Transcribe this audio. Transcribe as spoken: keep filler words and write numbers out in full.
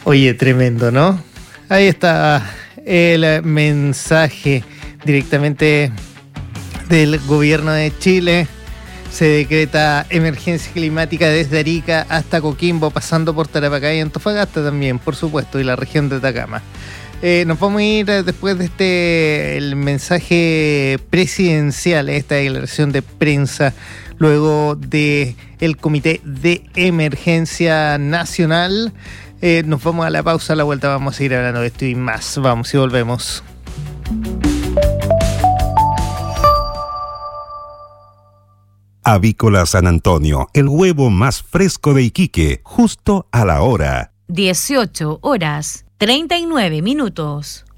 Oye, tremendo, ¿no? Ahí está el mensaje directamente del gobierno de Chile. Se decreta emergencia climática desde Arica hasta Coquimbo, pasando por Tarapacá y Antofagasta también, por supuesto, y la región de Atacama. Eh, nos vamos a ir después de este el mensaje presidencial, esta declaración de prensa, luego de el Comité de Emergencia Nacional. Eh, nos vamos a la pausa, a la vuelta vamos a seguir hablando de esto y más. Vamos y volvemos. Avícola San Antonio, el huevo más fresco de Iquique, justo a la hora. dieciocho horas, treinta y nueve minutos.